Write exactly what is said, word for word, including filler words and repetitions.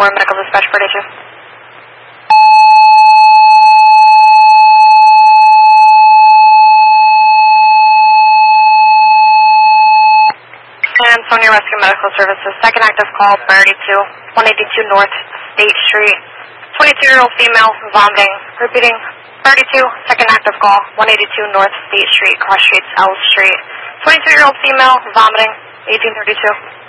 for medical dispatch for day two. And Sonia Rescue Medical Services, second active call, priority two, one eighty-two North State Street. twenty-two-year-old female, vomiting. Repeating, priority two, second active call, one eighty-two North State Street, cross streets L Street. twenty-two-year-old female, vomiting, eighteen thirty-two.